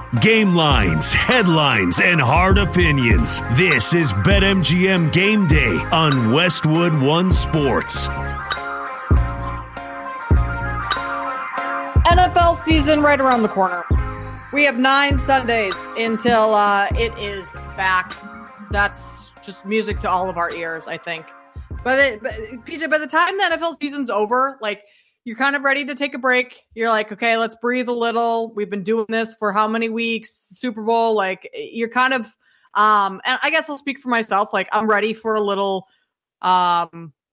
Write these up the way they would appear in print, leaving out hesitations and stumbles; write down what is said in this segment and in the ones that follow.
Game lines, headlines, and hard opinions. This is BetMGM Game Day on Westwood One Sports. NFL season right around the corner. We have 9 Sundays until it is back. That's just music to all of our ears, I think. But PJ, by the time the NFL season's over, like, you're kind of ready to take a break. You're like, okay, let's breathe a little. We've been doing this for how many weeks? Super Bowl, like, you're kind of, and I guess I'll speak for myself. Like, I'm ready for a little, like,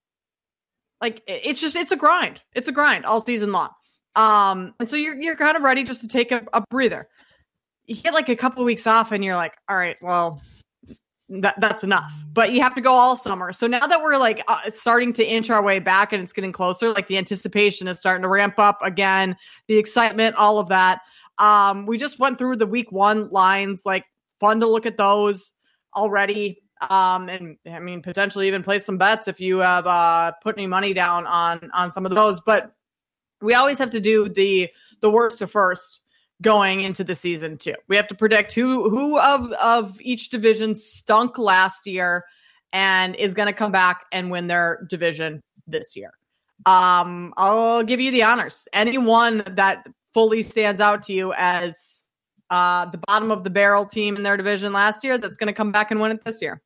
it's a grind. It's a grind all season long. And so you're kind of ready just to take a breather. You get like a couple of weeks off and you're like, all right, well, that's enough. But you have to go all summer. So now that we're like starting to inch our way back and it's getting closer, like the anticipation is starting to ramp up again, the excitement, all of that. We just went through the week 1 lines, like fun to look at those already. And I mean, potentially even place some bets if you have put any money down on some of those. But we always have to do the worst to first going into the season too. We have to predict who of each division stunk last year and is going to come back and win their division this year. I'll give you the honors. Anyone that fully stands out to you as the bottom of the barrel team in their division last year that's going to come back and win it this year?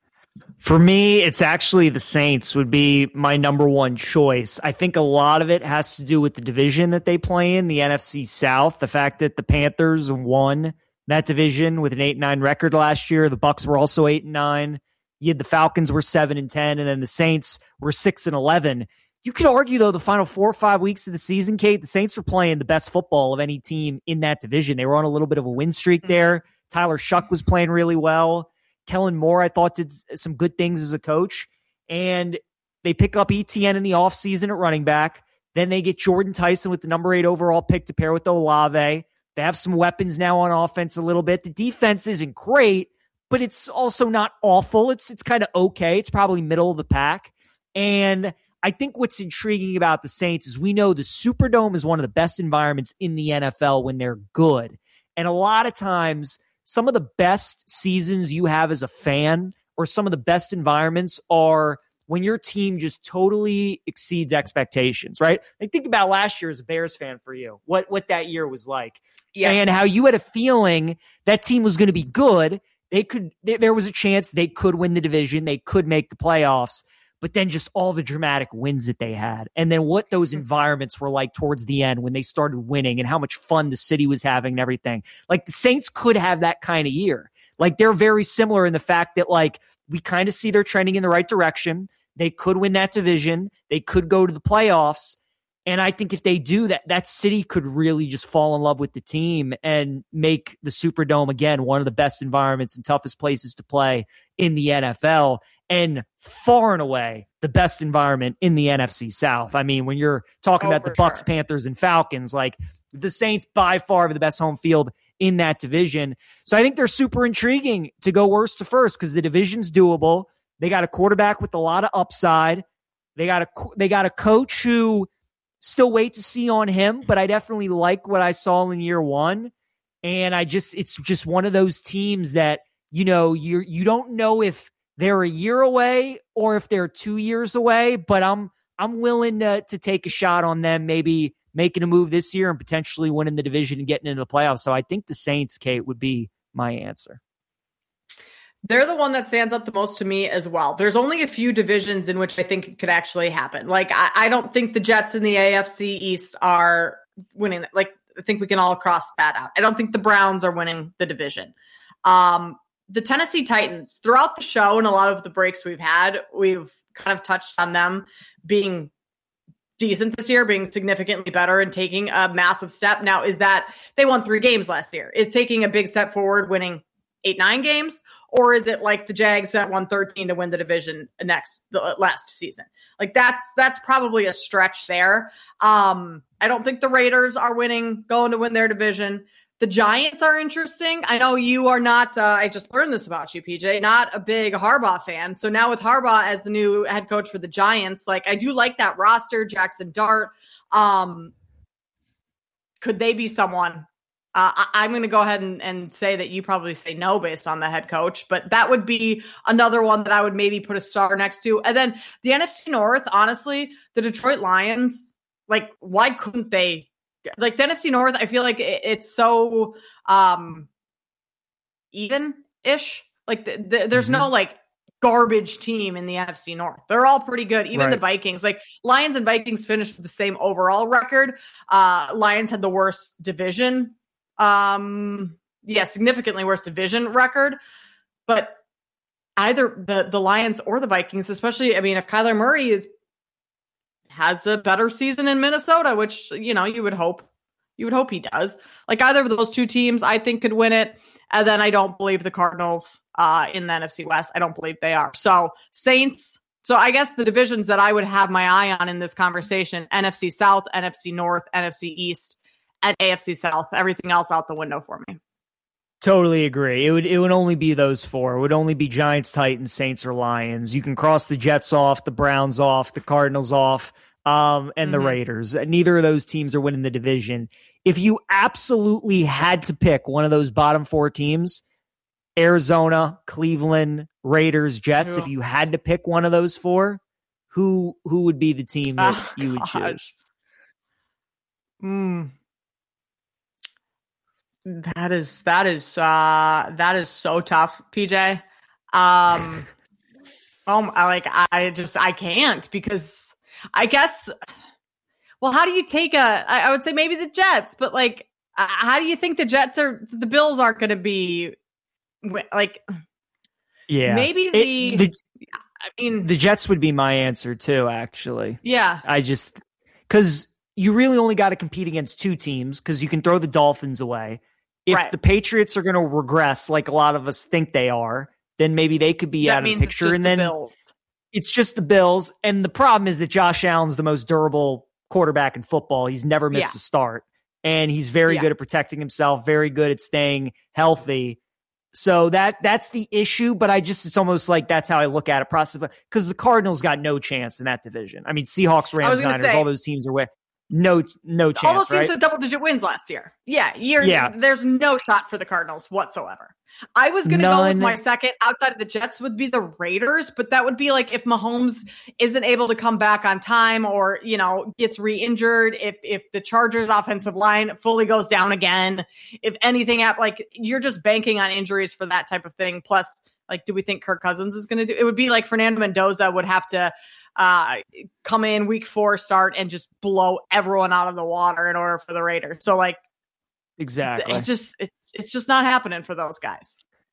For me, it's actually the Saints would be my number one choice. I think a lot of it has to do with the division that they play in, the NFC South. The fact that the Panthers won that division with an 8-9 record last year. The Bucs were also 8-9. You had the Falcons were 7-10, and then the Saints were 6-11. You could argue, though, the final 4 or 5 weeks of the season, Kate, the Saints were playing the best football of any team in that division. They were on a little bit of a win streak there. Tyler Shuck was playing really well. Kellen Moore, I thought, did some good things as a coach. And they pick up ETN in the offseason at running back. Then they get Jordan Tyson with the number 8 overall pick to pair with Olave. They have some weapons now on offense a little bit. The defense isn't great, but it's also not awful. It's kind of okay. It's probably middle of the pack. And I think what's intriguing about the Saints is we know the Superdome is one of the best environments in the NFL when they're good. And a lot of times, some of the best seasons you have as a fan or some of the best environments are when your team just totally exceeds expectations, right? Like, think about last year as a Bears fan for you, what that year was like. Yeah. And how you had a feeling that team was going to be good. There was a chance they could win the division. They could make the playoffs. But then just all the dramatic wins that they had. And then what those environments were like towards the end when they started winning and how much fun the city was having and everything. Like, the Saints could have that kind of year. Like, they're very similar in the fact that, like, we kind of see they're trending in the right direction. They could win that division. They could go to the playoffs. And I think if they do that, that city could really just fall in love with the team and make the Superdome, again, one of the best environments and toughest places to play in the NFL. And far and away, the best environment in the NFC South. I mean, when you're talking about the Bucs, Panthers, and Falcons, like, the Saints by far have the best home field in that division. So I think they're super intriguing to go worst to first because the division's doable. They got a quarterback with a lot of upside. They got a coach who still wait to see on him, but I definitely like what I saw in year 1. And it's just one of those teams that, you know, you don't know if they're a year away or if they're 2 years away, but I'm willing to take a shot on them, maybe making a move this year and potentially winning the division and getting into the playoffs. So I think the Saints, Kate, would be my answer. They're the one that stands out the most to me as well. There's only a few divisions in which I think it could actually happen. Like, I don't think the Jets in the AFC East are winning. Like, I think we can all cross that out. I don't think the Browns are winning the division. The Tennessee Titans, throughout the show and a lot of the breaks we've had, we've kind of touched on them being decent this year, being significantly better and taking a massive step. Now, is that they won 3 games last year? Is taking a big step forward, winning 8-9 games? Or is it like the Jags that won 13 to win the division last season? Like, that's probably a stretch there. I don't think the Raiders are going to win their division. The Giants are interesting. I know you are not, I just learned this about you, PJ, not a big Harbaugh fan. So now with Harbaugh as the new head coach for the Giants, like, I do like that roster. Jackson Dart. Could they be someone I'm going to go ahead and say that you probably say no based on the head coach, but that would be another one that I would maybe put a star next to. And then the NFC North, honestly, the Detroit Lions, like, why couldn't they? Like, the NFC North, I feel like it's so even-ish. Like, there's no, like, garbage team in the NFC North. They're all pretty good. Even the Vikings, like, Lions and Vikings finished with the same overall record. Lions had the worst division. Significantly worse division record. But either the Lions or the Vikings, especially, I mean, if Kyler Murray has a better season in Minnesota, which, you know, you would hope he does. Like, either of those two teams, I think, could win it. And then I don't believe the Cardinals in the NFC West. I don't believe they are. So Saints. So I guess the divisions that I would have my eye on in this conversation: NFC South, NFC North, NFC East, and AFC South. Everything else out the window for me. Totally agree. It would only be those four. It would only be Giants, Titans, Saints, or Lions. You can cross the Jets off, the Browns off, the Cardinals off, and the Raiders. Neither of those teams are winning the division. If you absolutely had to pick one of those bottom four teams, Arizona, Cleveland, Raiders, Jets, if you had to pick one of those four, who would be the team that you would choose? That is so tough, PJ. I can't, because I guess, well, how do you take I would say maybe the Jets, but like, how do you think the Bills aren't going to be like, maybe the Jets would be my answer too, actually. Yeah. Because you really only got to compete against two teams, because you can throw the Dolphins away. If the Patriots are going to regress, like a lot of us think they are, then maybe they could be out of the picture. And then it's just the Bills. And the problem is that Josh Allen's the most durable quarterback in football. He's never missed a start. And he's very good at protecting himself, very good at staying healthy. So that's the issue. But it's almost like that's how I look at it. Because the Cardinals got no chance in that division. I mean, Seahawks, Rams, Niners, all those teams are with. No chance. All those teams had double-digit wins last year. There's no shot for the Cardinals whatsoever. I was going to go with my second outside of the Jets would be the Raiders, but that would be like if Mahomes isn't able to come back on time, or, you know, gets re-injured, if the Chargers offensive line fully goes down again, if anything like, you're just banking on injuries for that type of thing. Plus, like, do we think Kirk Cousins is going to do? It would be like Fernando Mendoza would have to come in week 4 start and just blow everyone out of the water in order for the Raiders. So like, exactly, it's just not happening for those guys.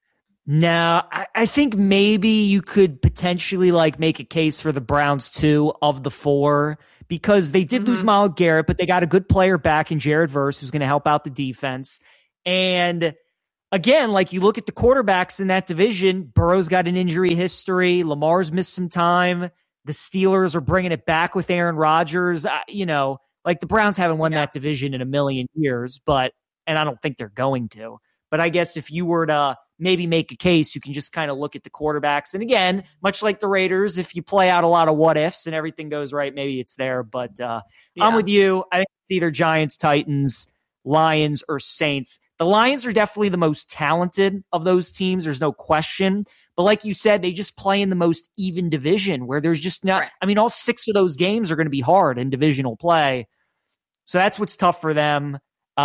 No, I think maybe you could potentially like make a case for the Browns too, of the 4, because they did lose Myles Garrett, but they got a good player back in Jared Verse who's going to help out the defense. And again, like, you look at the quarterbacks in that division, Burrow's got an injury history. Lamar's missed some time. The Steelers are bringing it back with Aaron Rodgers. Like, the Browns haven't won that division in a million years, and I don't think they're going to. But I guess if you were to maybe make a case, you can just kind of look at the quarterbacks. And again, much like the Raiders, if you play out a lot of what ifs and everything goes right, maybe it's there. But I'm with you. I think it's either Giants, Titans, Lions, or Saints. The Lions are definitely the most talented of those teams. There's no question. But like you said, they just play in the most even division, where there's just not, I mean, all 6 of those games are going to be hard in divisional play. So that's what's tough for them.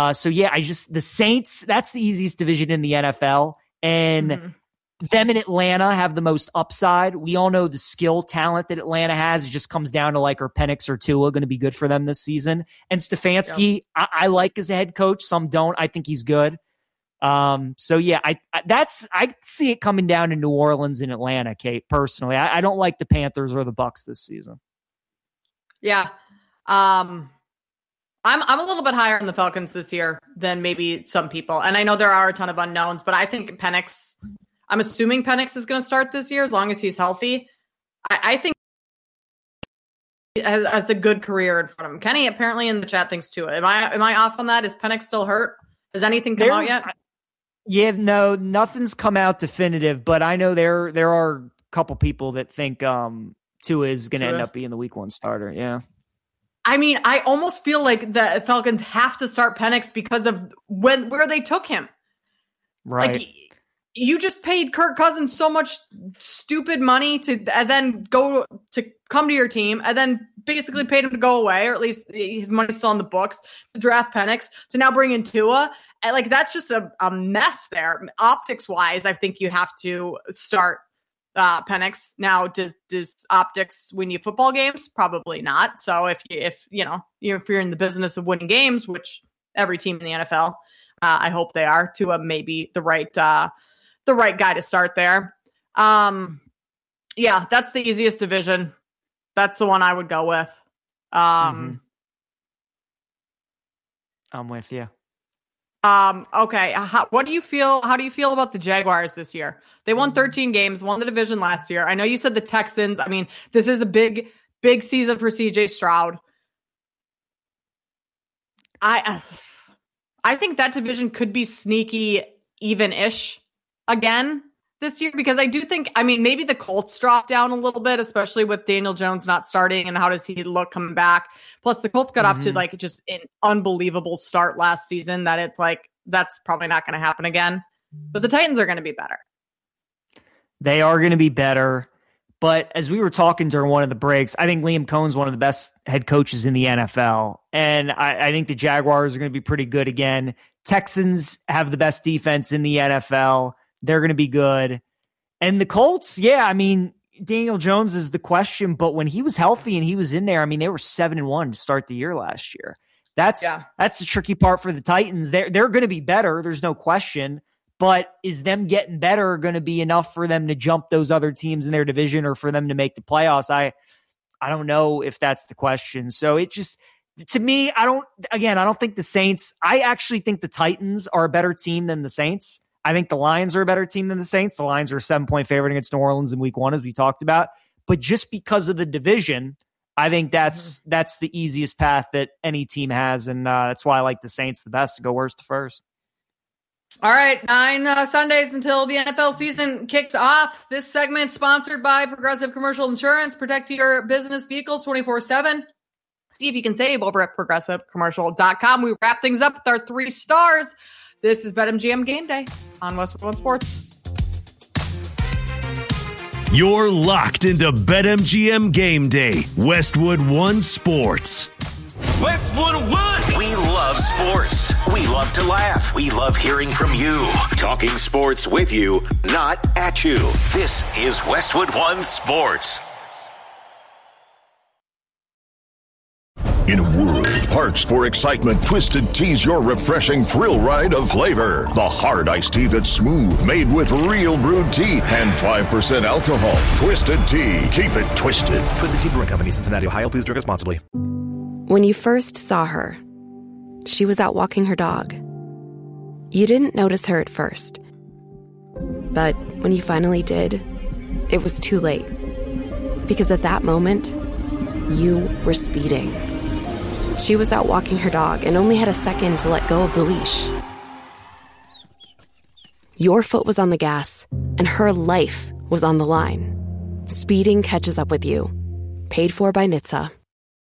The Saints, that's the easiest division in the NFL. And them and Atlanta have the most upside. We all know the skill talent that Atlanta has. It just comes down to, like, are Penix or Tua going to be good for them this season? And Stefanski, I like as a head coach. Some don't. I think he's good. I see it coming down to New Orleans and Atlanta, Kate, personally. I don't like the Panthers or the Bucs this season. Yeah. I'm a little bit higher on the Falcons this year than maybe some people. And I know there are a ton of unknowns, but I think I'm assuming Penix is going to start this year as long as he's healthy. I think he has a good career in front of him. Kenny apparently in the chat thinks too. Am I off on that? Is Penix still hurt? Has anything come out yet? Yeah, no, nothing's come out definitive, but I know there are a couple people that think Tua is going to end up being the week 1 starter. Yeah. I mean, I almost feel like the Falcons have to start Penix because of where they took him. Right. Like, you just paid Kirk Cousins so much stupid money and then come to your team, and then basically paid him to go away, or at least his money's still on the books, to draft Penix, to now bring in Tua. And like, that's just a mess there. Optics wise, I think you have to start Penix. Now, does optics win you football games? Probably not. So if you're in the business of winning games, which every team in the NFL, I hope they are, Tua may be the right guy to start there. Yeah, that's the easiest division. That's the one I would go with. I'm with you. Okay. How do you feel about the Jaguars this year? They won 13 games, won the division last year. I know you said the Texans. I mean, this is a big season for CJ Stroud. I think that division could be sneaky even-ish again this year, because I do think, I mean, maybe the Colts drop down a little bit, especially with Daniel Jones not starting, and how does he look coming back? Plus, the Colts got off to like just an unbelievable start last season that it's like, that's probably not going to happen again. But the Titans are going to be better. They are going to be better. But as we were talking during one of the breaks, I think Liam Cohen's one of the best head coaches in the NFL. And I think the Jaguars are going to be pretty good again. Texans have the best defense in the NFL. They're going to be good. And the Colts, yeah, I mean, Daniel Jones is the question, but when he was healthy and he was in there, I mean, they were 7-1 to start the year last year. That's the tricky part for the Titans. They're going to be better. There's no question. But is them getting better going to be enough for them to jump those other teams in their division, or for them to make the playoffs? I don't know if that's the question. So it just, to me, I don't think the Saints, I actually think the Titans are a better team than the Saints. I think the Lions are a better team than the Saints. The Lions are a 7-point favorite against New Orleans in week 1, as we talked about. But just because of the division, I think that's the easiest path that any team has. And that's why I like the Saints the best, to go worst to first. All right, 9 Sundays until the NFL season kicks off. This segment sponsored by Progressive Commercial Insurance. Protect your business vehicles 24/7. See if you can save over at progressivecommercial.com. We wrap things up with our 3 stars. This is BetMGM Game Day on Westwood One Sports. You're locked into BetMGM Game Day, Westwood One Sports. Westwood One! We love sports. We love to laugh. We love hearing from you. Talking sports with you, not at you. This is Westwood One Sports. In a world parched for excitement, Twisted Tea's your refreshing thrill ride of flavor. The hard iced tea that's smooth, made with real brewed tea and 5% alcohol. Twisted Tea. Keep it twisted. Twisted Tea Brewing Company, Cincinnati, Ohio. Please drink responsibly. When you first saw her, she was out walking her dog. You didn't notice her at first. But when you finally did, it was too late. Because at that moment, you were speeding. She was out walking her dog and only had a second to let go of the leash. Your foot was on the gas, and her life was on the line. Speeding catches up with you. Paid for by NHTSA.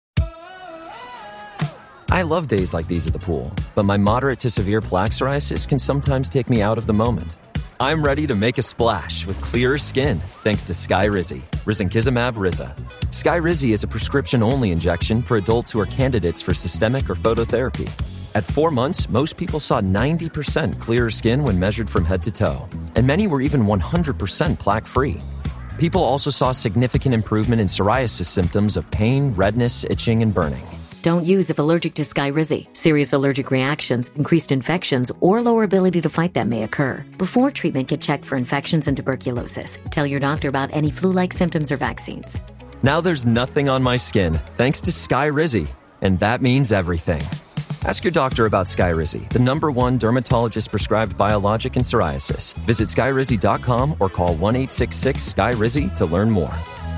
I love days like these at the pool, but my moderate to severe plaque psoriasis can sometimes take me out of the moment. I'm ready to make a splash with clearer skin thanks to Skyrizi, risankizumab Riza. Skyrizi is a prescription-only injection for adults who are candidates for systemic or phototherapy. At 4 months, most people saw 90% clearer skin when measured from head to toe, and many were even 100% plaque-free. People also saw significant improvement in psoriasis symptoms of pain, redness, itching, and burning. Don't use if allergic to Skyrizi. Serious allergic reactions, increased infections, or lower ability to fight them may occur. Before treatment, get checked for infections and tuberculosis. Tell your doctor about any flu-like symptoms or vaccines. Now there's nothing on my skin thanks to Skyrizi, and that means everything. Ask your doctor about Skyrizi, the #1 dermatologist-prescribed biologic in psoriasis. Visit Skyrizi.com or call 1-866-SKYRIZI to learn more.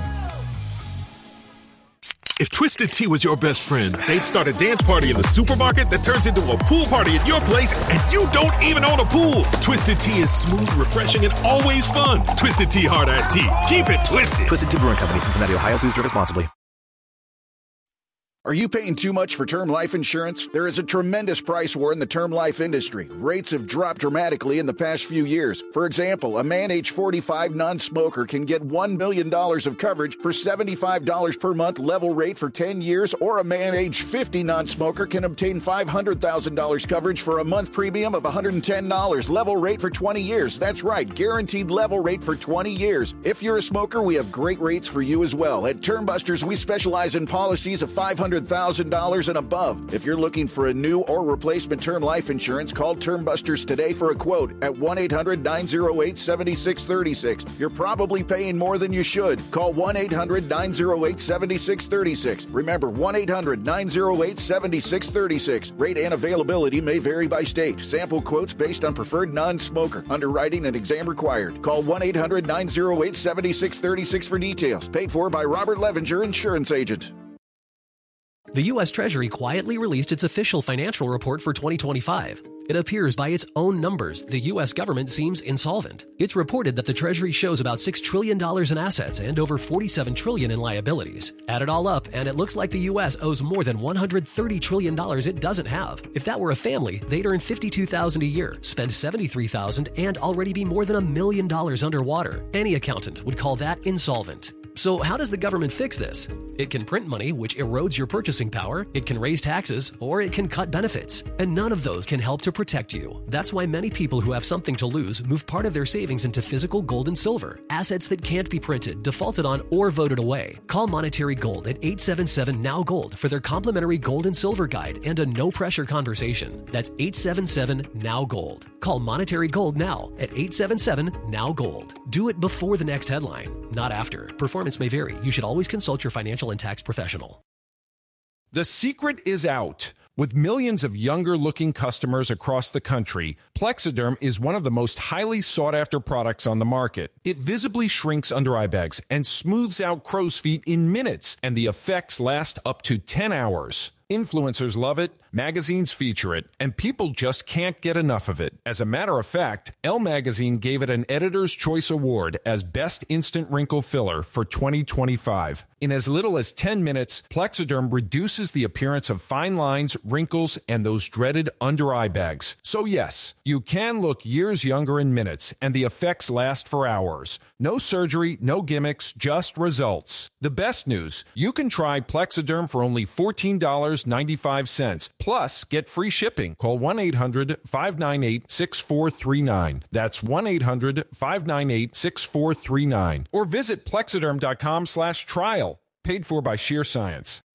If Twisted Tea was your best friend, they'd start a dance party in the supermarket that turns into a pool party at your place, and you don't even own a pool. Twisted Tea is smooth, refreshing, and always fun. Twisted Tea Hard Iced Tea. Keep it twisted. Twisted Tea Brewing Company, Cincinnati, Ohio. Please drink responsibly. Are you paying too much for term life insurance? There is a tremendous price war in the term life industry. Rates have dropped dramatically in the past few years. For example, a man age 45 non-smoker can get $1 million of coverage for $75 per month level rate for 10 years, or a man age 50 non-smoker can obtain $500,000 coverage for a month premium of $110 level rate for 20 years. That's right, guaranteed level rate for 20 years. If you're a smoker, we have great rates for you as well. At Term Busters, we specialize in policies of $500,000 and above. If you're looking for a new or replacement term life insurance, call Term Busters today for a quote at 1-800-908-7636. You're probably paying more than you should. Call 1-800-908-7636. Remember, 1-800-908-7636. Rate and availability may vary by state. Sample quotes based on preferred non-smoker. Underwriting and exam required. Call 1-800-908-7636 for details. Paid for by Robert Levenger, Insurance Agent. The U.S. Treasury quietly released its official financial report for 2025. It appears by its own numbers, the U.S. government seems insolvent. It's reported that the Treasury shows about $6 trillion in assets and over $47 trillion in liabilities. Add it all up, and it looks like the U.S. owes more than $130 trillion it doesn't have. If that were a family, they'd earn $52,000 a year, spend $73,000, and already be more than $1 million underwater. Any accountant would call that insolvent. So how does the government fix this? It can print money, which erodes your purchasing power, it can raise taxes, or it can cut benefits. And none of those can help to protect you. That's why many people who have something to lose move part of their savings into physical gold and silver, assets that can't be printed, defaulted on, or voted away. Call Monetary Gold at 877-NOW-GOLD for their complimentary gold and silver guide and a no-pressure conversation. That's 877-NOW-GOLD. Call Monetary Gold now at 877-NOW-GOLD. Do it before the next headline, not after. Performance may vary. You should always consult your financial and tax professional. The secret is out. With millions of younger-looking customers across the country, Plexiderm is one of the most highly sought-after products on the market. It visibly shrinks under-eye bags and smooths out crow's feet in minutes, and the effects last up to 10 hours. Influencers love it, magazines feature it, and people just can't get enough of it. As a matter of fact, Elle Magazine gave it an Editor's Choice Award as Best Instant Wrinkle Filler for 2025. In as little as 10 minutes, Plexiderm reduces the appearance of fine lines, wrinkles, and those dreaded under-eye bags. So yes, you can look years younger in minutes, and the effects last for hours. No surgery, no gimmicks, just results. The best news, you can try Plexiderm for only $14.95. Plus, get free shipping. Call 1-800-598-6439. That's 1-800-598-6439. Or visit Plexiderm.com/trial. Paid for by Sheer Science.